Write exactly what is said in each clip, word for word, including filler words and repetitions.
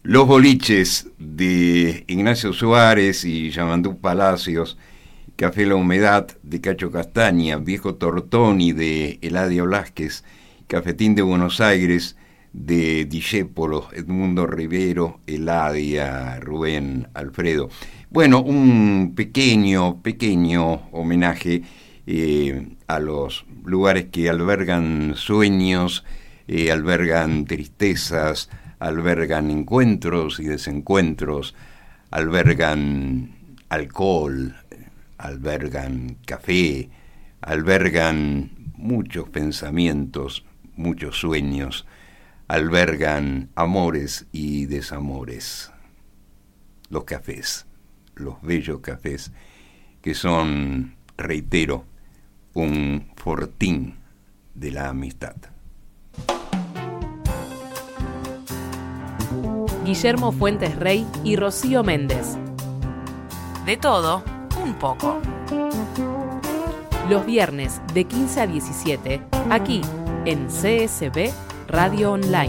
Los boliches de Ignacio Suárez y Yamandú Palacios, Café La Humedad de Cacho Castaña, Viejo Tortoni de Eladia Blázquez, Cafetín de Buenos Aires de Discépolo, Edmundo Rivero, Eladia, Rubén, Alfredo. Bueno, un pequeño, pequeño homenaje eh, a los lugares que albergan sueños, eh, albergan tristezas, albergan encuentros y desencuentros, albergan alcohol, albergan café, albergan muchos pensamientos, muchos sueños, albergan amores y desamores. Los cafés, los bellos cafés, que son, reitero, un fortín de la amistad. Guillermo Fuentes Rey y Rocío Méndez. De todo, un poco. Los viernes de quince a diecisiete, aquí en C S B Radio Online.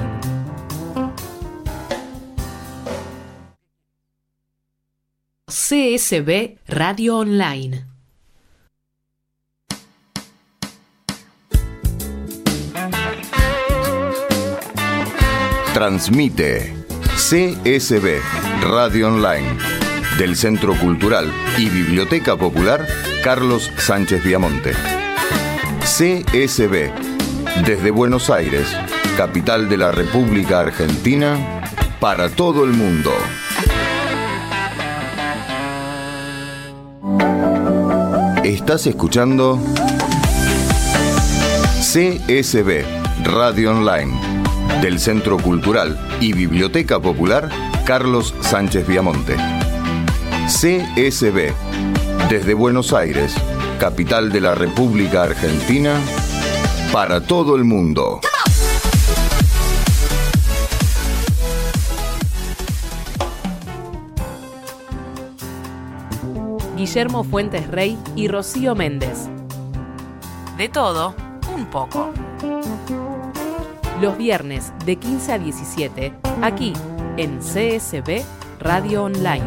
C S B Radio Online. Transmite C S B Radio Online del Centro Cultural y Biblioteca Popular Carlos Sánchez Viamonte. C S B desde Buenos Aires, capital de la República Argentina, para todo el mundo. Estás escuchando C S B Radio Online del Centro Cultural y Biblioteca Popular Carlos Sánchez Viamonte. C S B desde Buenos Aires, capital de la República Argentina, para todo el mundo. Guillermo Fuentes Rey y Rocío Méndez. De todo, un poco. Los viernes de quince a diecisiete, aquí en C S B Radio Online.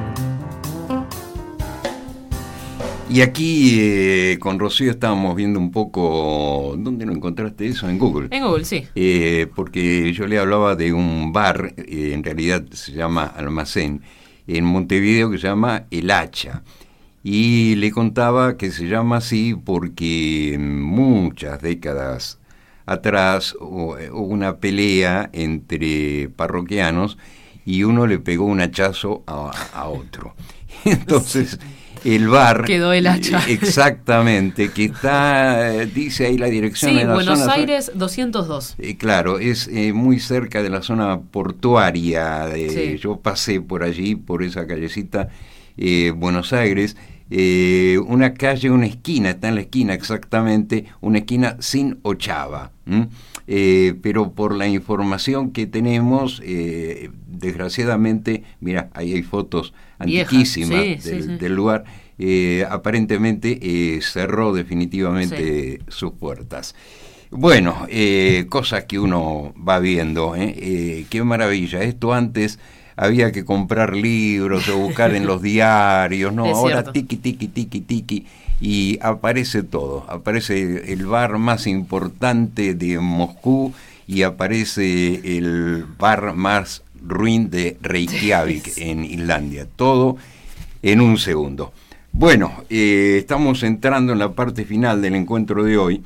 Y aquí eh, con Rocío estábamos viendo un poco. ¿Dónde lo encontraste eso? En Google. En Google, sí. Eh, porque yo le hablaba de un bar, eh, en realidad se llama Almacén, en Montevideo, que se llama El Hacha. Y le contaba que se llama así porque muchas décadas atrás hubo una pelea entre parroquianos y uno le pegó un hachazo a, a otro. Entonces el bar quedó El Hacha. Exactamente, que está, dice ahí la dirección. Sí, de la Buenos zona, Aires doscientos dos. Eh, claro, es eh, muy cerca de la zona portuaria. De, sí. Yo pasé por allí, por esa callecita, eh, Buenos Aires. Eh, una calle, una esquina, está en la esquina exactamente, una esquina sin ochava. Eh, pero por la información que tenemos, eh, desgraciadamente, mira, ahí hay fotos antiquísimas sí, del, sí, sí. del lugar, eh, aparentemente eh, cerró definitivamente sí. sus puertas. Bueno, eh, cosas que uno va viendo, ¿eh? Eh, qué maravilla, esto antes había que comprar libros o buscar en los diarios, no, es ahora cierto. tiki, tiki, tiki, tiki, y aparece todo, aparece el bar más importante de Moscú y aparece el bar más ruin de Reykjavik en Islandia, todo en un segundo. Bueno, eh, estamos entrando en la parte final del encuentro de hoy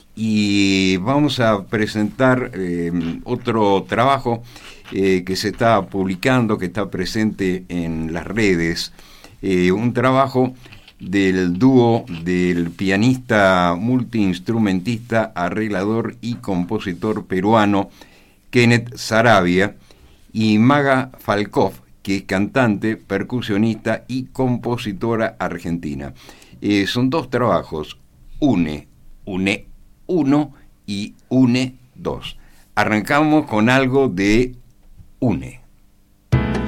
y vamos a presentar eh, otro trabajo eh, que se está publicando, que está presente en las redes, eh, un trabajo del dúo del pianista multiinstrumentista, arreglador y compositor peruano Kenneth Saravia y Maga Falkov, que es cantante, percusionista y compositora argentina. Eh, son dos trabajos, Une, Une uno y Une dos. Arrancamos con algo de Une.